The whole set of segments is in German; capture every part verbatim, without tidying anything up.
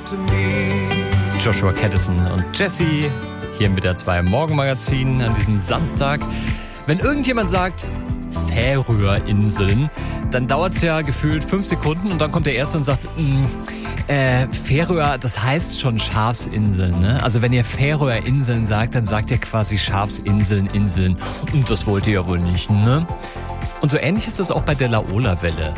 Joshua Caddison und Jessie hier mit der zwei Morgenmagazin an diesem Samstag. Wenn irgendjemand sagt Färöerinseln, dann dauert es ja gefühlt fünf Sekunden und dann kommt der Erste und sagt, äh, Färöer, das heißt schon Schafsinseln, ne? Also wenn ihr Färöerinseln sagt, dann sagt ihr quasi Schafsinseln, Inseln. Und das wollt ihr ja wohl nicht, ne? Und so ähnlich ist das auch bei der Laola-Welle.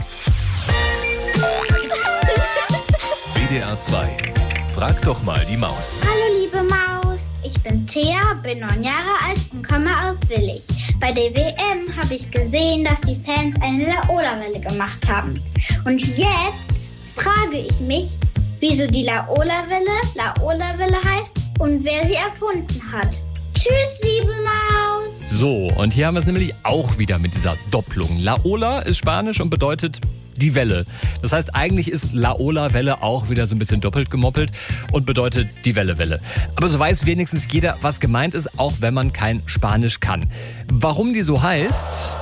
W D R zwei. Frag doch mal die Maus. Hallo liebe Maus, ich bin Thea, bin neun Jahre alt und komme aus Willich. Bei der W M habe ich gesehen, dass die Fans eine Laola-Welle gemacht haben. Und jetzt frage ich mich, wieso die Laola-Welle Laola-Welle heißt und wer sie erfunden hat. Tschüss, liebe Maus! So, und hier haben wir es nämlich auch wieder mit dieser Doppelung. Laola ist Spanisch und bedeutet die Welle. Das heißt, eigentlich ist Laola-Welle auch wieder so ein bisschen doppelt gemoppelt und bedeutet die Welle-Welle. Aber so weiß wenigstens jeder, was gemeint ist, auch wenn man kein Spanisch kann. Warum die so heißt?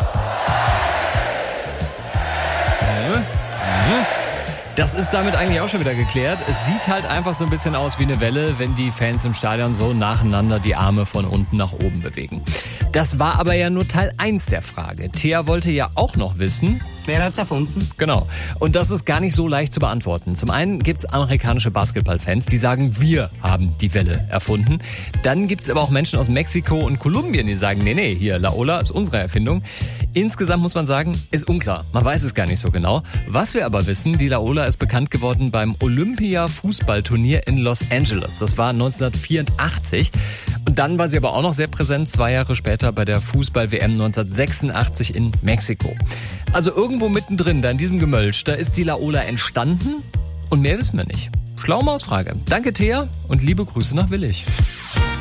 Das ist damit eigentlich auch schon wieder geklärt. Es sieht halt einfach so ein bisschen aus wie eine Welle, wenn die Fans im Stadion so nacheinander die Arme von unten nach oben bewegen. Das war aber ja nur Teil eins der Frage. Thea wollte ja auch noch wissen... Wer hat's erfunden? Genau. Und das ist gar nicht so leicht zu beantworten. Zum einen gibt's amerikanische Basketballfans, die sagen, wir haben die Welle erfunden. Dann gibt's aber auch Menschen aus Mexiko und Kolumbien, die sagen, nee, nee, hier, Laola ist unsere Erfindung. Insgesamt muss man sagen, ist unklar. Man weiß es gar nicht so genau. Was wir aber wissen, die Laola ist bekannt geworden beim Olympia-Fußballturnier in Los Angeles. Das war neunzehnhundertvierundachtzig. Und dann war sie aber auch noch sehr präsent, zwei Jahre später bei der Fußball-W M neunzehnhundertsechsundachtzig in Mexiko. Also irgendwo mittendrin, da in diesem Gemölsch, da ist die Laola entstanden und mehr wissen wir nicht. Schlaumausfrage. Danke, Thea, und liebe Grüße nach Willich.